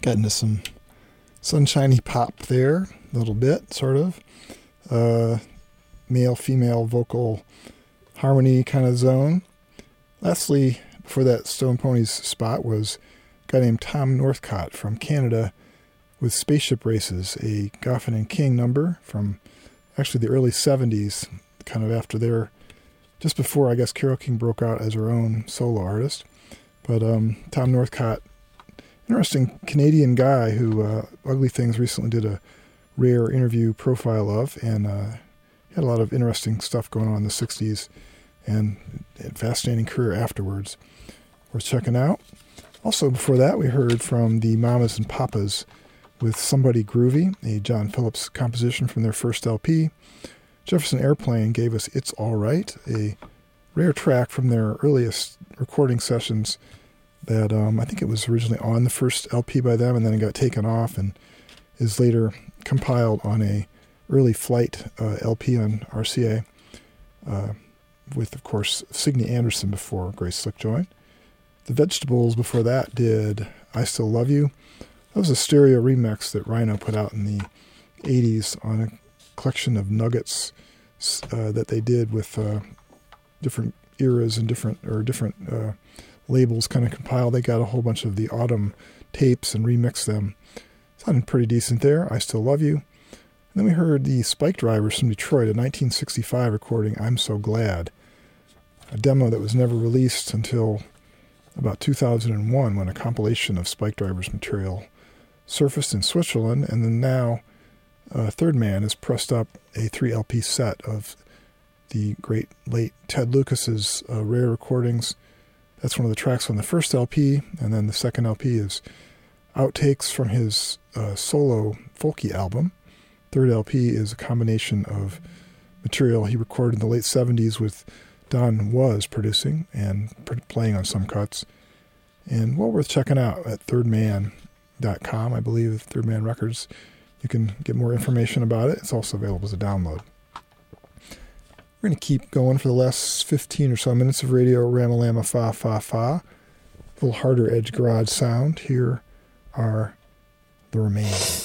Got into some sunshiny pop there, a little bit, sort of. Male-female vocal harmony kind of zone. Lastly, before that Stone Ponies spot was a guy named Tom Northcott from Canada with Spaceship Races, a Goffin and King number from actually the early 70s, kind of after their, just before, I guess, Carole King broke out as her own solo artist. But Tom Northcott, interesting Canadian guy who Ugly Things recently did a rare interview profile of, and had a lot of interesting stuff going on in the 60s and a fascinating career afterwards. Worth checking out. Also, before that, we heard from the Mamas and Papas with Somebody Groovy, a John Phillips composition from their first LP. Jefferson Airplane gave us It's All Right, a rare track from their earliest recording sessions that I think it was originally on the first LP by them, and then it got taken off and is later compiled on a early Flight LP on RCA with, of course, Signe Anderson before Grace Slickjoy. The Vegetables before that did I Still Love You. That was a stereo remix that Rhino put out in the 80s on a collection of nuggets that they did with different eras and different labels kind of compiled. They got a whole bunch of the Autumn tapes and remixed them. Sounded pretty decent there. I Still Love You. And then we heard the Spike Drivers from Detroit, a 1965 recording, I'm So Glad, a demo that was never released until about 2001 when a compilation of Spike Drivers material surfaced in Switzerland, and then now Third Man has pressed up a 3-LP set of the great late Ted Lucas's rare recordings. That's one of the tracks on the first LP, and then the second LP is outtakes from his solo folky album. Third LP is a combination of material he recorded in the late 70s with Don Was producing and playing on some cuts. And well worth checking out at thirdman.com, I believe, Third Man Records. You can get more information about it. It's also available as a download. We're going to keep going for the last 15 or so minutes of radio Ramalama Fa Fa Fa. A little harder edge garage sound. Here are The Remains.